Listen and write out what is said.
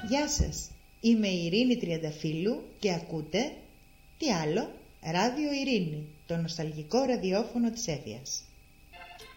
Γεια σας, είμαι η Ειρήνη Τριανταφύλλου και ακούτε, τι άλλο, Ράδιο Ειρήνη, το νοσταλγικό ραδιόφωνο της Έφιας.